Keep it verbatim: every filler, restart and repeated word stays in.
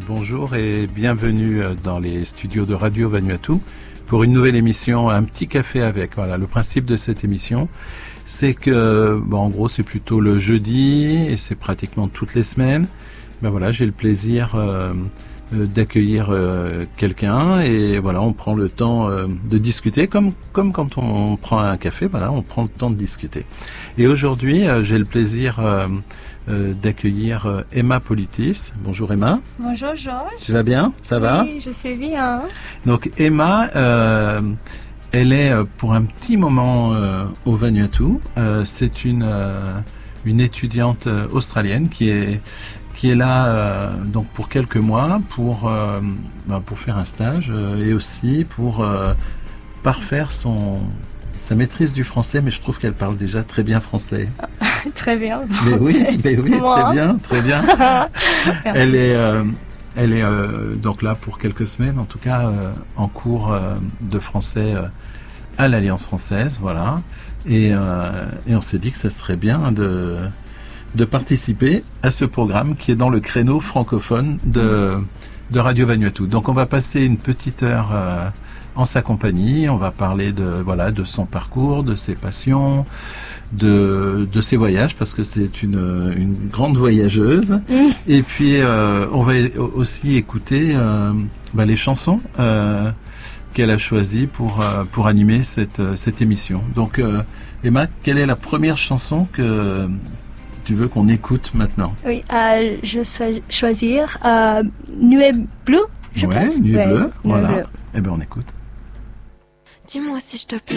Bonjour et bienvenue dans les studios de Radio Vanuatu pour une nouvelle émission Un petit café avec. Voilà, le principe de cette émission, c'est que, bon, en gros, c'est plutôt le jeudi et c'est pratiquement toutes les semaines. Ben voilà, j'ai le plaisir euh, d'accueillir euh, quelqu'un et voilà, on prend le temps euh, de discuter comme comme quand on prend un café. Voilà, on prend le temps de discuter. Et aujourd'hui, euh, j'ai le plaisir euh, euh, d'accueillir euh, Emma Politis. Bonjour Emma. Bonjour Georges. Tu vas bien? Ça va? Oui, je suis bien. Donc Emma, euh, elle est pour un petit moment euh, au Vanuatu. Euh, c'est une euh, une étudiante australienne qui est qui est là euh, donc pour quelques mois pour euh, ben, pour faire un stage euh, et aussi pour euh, parfaire son sa maîtrise du français, mais je trouve qu'elle parle déjà très bien français. Très bien. Mais oui, mais oui, Moi. très bien, très bien. Elle est euh, elle est euh, donc là pour quelques semaines, en tout cas euh, en cours euh, de français euh, à l'Alliance française, voilà. Et euh, et on s'est dit que ça serait bien de de participer à ce programme qui est dans le créneau francophone de, de Radio Vanuatu. Donc on va passer une petite heure euh, en sa compagnie, on va parler de voilà de son parcours, de ses passions, de, de ses voyages, parce que c'est une, une grande voyageuse. Et puis euh, on va aussi écouter euh, bah, les chansons euh, qu'elle a choisies pour, euh, pour animer cette, cette émission. Donc euh, Emma, quelle est la première chanson que tu veux qu'on écoute maintenant? Oui, euh, je vais choisir euh, Nuée bleue, je ouais, pense. Nuée ouais, bleue, voilà. Bleue. Eh bien, on écoute. Dis-moi si je te plais.